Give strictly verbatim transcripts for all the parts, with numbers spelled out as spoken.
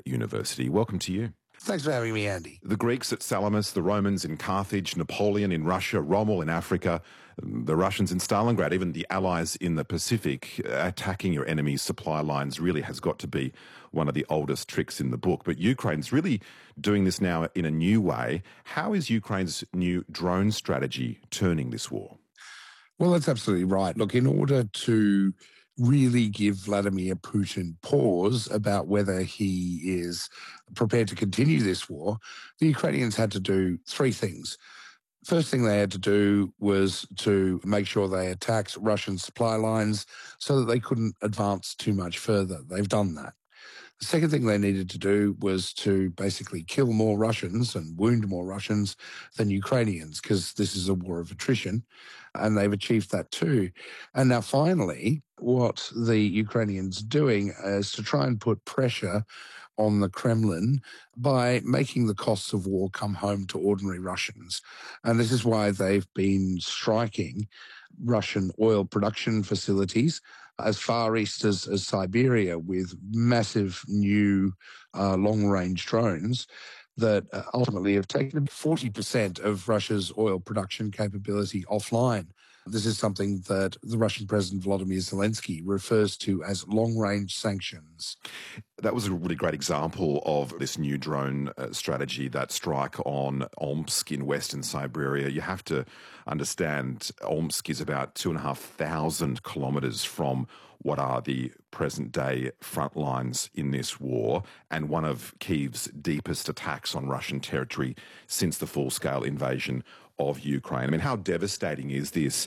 University. Welcome to you. Thanks for having me, Andy. The Greeks at Salamis, the Romans in Carthage, Napoleon in Russia, Rommel in Africa, the Russians in Stalingrad, even the Allies in the Pacific. Attacking your enemy's supply lines really has got to be one of the oldest tricks in the book. But Ukraine's really doing this now in a new way. How is Ukraine's new drone strategy turning this war? Well, that's absolutely right. Look, in order to really give Vladimir Putin pause about whether he is prepared to continue this war, the Ukrainians had to do three things. First thing they had to do was to make sure they attacked Russian supply lines so that they couldn't advance too much further. They've done that. The second thing they needed to do was to basically kill more Russians and wound more Russians than Ukrainians, because this is a war of attrition, and they've achieved that too. And now finally, what the Ukrainians are doing is to try and put pressure on the Kremlin by making the costs of war come home to ordinary Russians. And this is why they've been striking Russian oil production facilities as far east as, as Siberia with massive new uh, long-range drones that uh, ultimately have taken forty percent of Russia's oil production capability offline. This is something that the Russian President Volodymyr Zelensky refers to as long-range sanctions. That was a really great example of this new drone uh, strategy, that strike on Omsk in western Siberia. You have to understand Omsk is about two and a half thousand kilometres from what are the present-day front lines in this war, and one of Kyiv's deepest attacks on Russian territory since the full-scale invasion of Ukraine. I mean, how devastating is this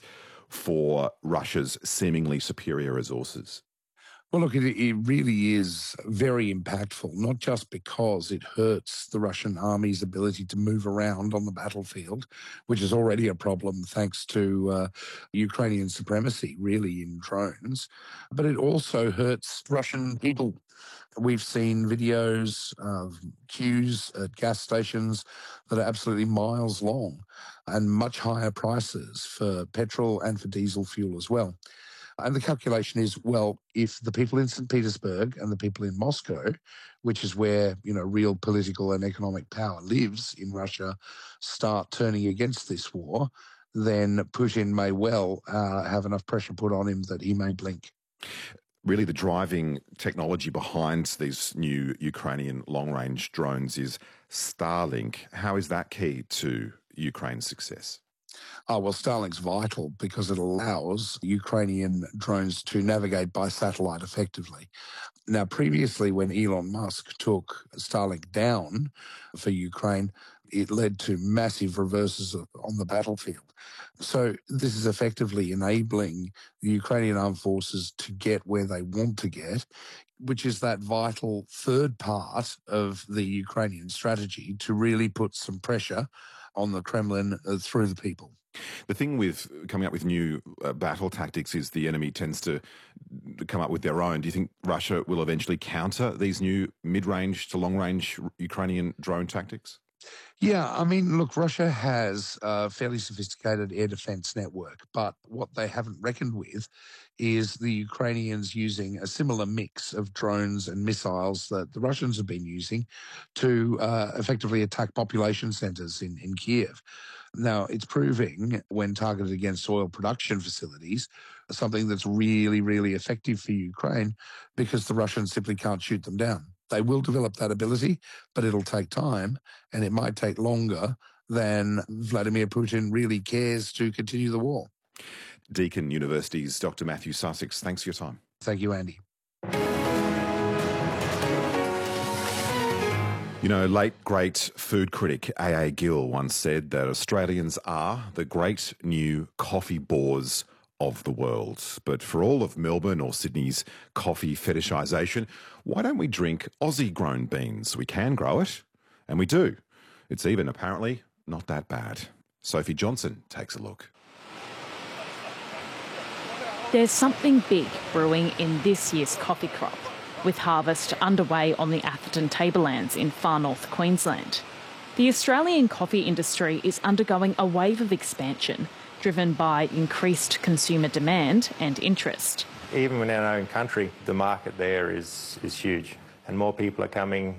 for Russia's seemingly superior resources? Well, look, it, it really is very impactful, not just because it hurts the Russian army's ability to move around on the battlefield, which is already a problem thanks to uh, Ukrainian supremacy, really, in drones, but it also hurts Russian people. We've seen videos of queues at gas stations that are absolutely miles long and much higher prices for petrol and for diesel fuel as well. And the calculation is, well, if the people in Saint Petersburg and the people in Moscow, which is where, you know, real political and economic power lives in Russia, start turning against this war, then Putin may well uh, have enough pressure put on him that he may blink. Really, the driving technology behind these new Ukrainian long-range drones is Starlink. How is that key to Ukraine's success? Oh, well, Starlink's vital because it allows Ukrainian drones to navigate by satellite effectively. Now, previously, when Elon Musk took Starlink down for Ukraine, it led to massive reverses on the battlefield. So this is effectively enabling the Ukrainian armed forces to get where they want to get, which is that vital third part of the Ukrainian strategy to really put some pressure on the Kremlin uh, through the people. The thing with coming up with new uh, battle tactics is the enemy tends to come up with their own. Do you think Russia will eventually counter these new mid-range to long-range Ukrainian drone tactics? Yeah, I mean, look, Russia has a fairly sophisticated air defense network, but what they haven't reckoned with is the Ukrainians using a similar mix of drones and missiles that the Russians have been using to uh, effectively attack population centers in, in Kiev. Now, it's proving, when targeted against oil production facilities, something that's really, really effective for Ukraine because the Russians simply can't shoot them down. They will develop that ability, but it'll take time, and it might take longer than Vladimir Putin really cares to continue the war. Deakin University's Doctor Matthew Sussex, thanks for your time. Thank you, Andy. You know, late great food critic A A Gill once said that Australians are the great new coffee bores of the world. But for all of Melbourne or Sydney's coffee fetishisation, why don't we drink Aussie-grown beans? We can grow it, and we do. It's even apparently not that bad. Sophie Johnson takes a look. There's something big brewing in this year's coffee crop, with harvest underway on the Atherton Tablelands in far north Queensland. The Australian coffee industry is undergoing a wave of expansion, driven by increased consumer demand and interest. Even in our own country, the market there is, is huge, and more people are coming